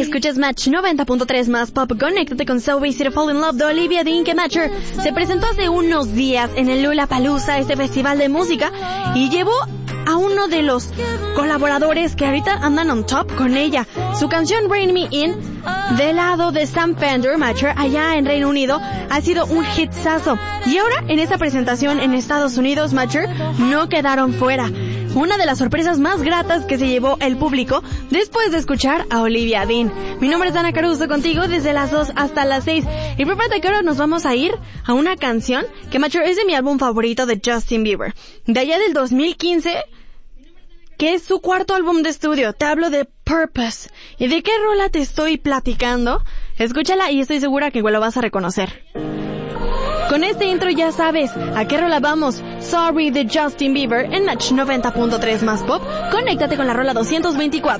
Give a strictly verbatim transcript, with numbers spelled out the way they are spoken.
Escuchas Match noventa punto tres más pop. Conéctate con So Easy to Fall in Love de Olivia Dean, que Matcher se presentó hace unos días en el Lollapalooza, este festival de música, y llevó a uno de los colaboradores que ahorita andan on top con ella. Su canción Bring Me In, del lado de Sam Fender, Matcher, allá en Reino Unido, ha sido un hitsazo. Y ahora, en esta presentación en Estados Unidos, Matcher, no quedaron fuera. Una de las sorpresas más gratas que se llevó el público después de escuchar a Olivia Dean. Mi nombre es Dana Caruso, contigo desde las dos hasta las seis. Y prepárate que ahora nos vamos a ir a una canción que, Matcher, es de mi álbum favorito de Justin Bieber, de allá del dos mil quince, que es su cuarto álbum de estudio. Te hablo de Purpose. ¿Y de qué rola te estoy platicando? Escúchala y estoy segura que igual lo vas a reconocer. Con este intro ya sabes a qué rola vamos. Sorry de Justin Bieber en Match noventa punto tres más pop. Conéctate con la rola doscientos veinticuatro.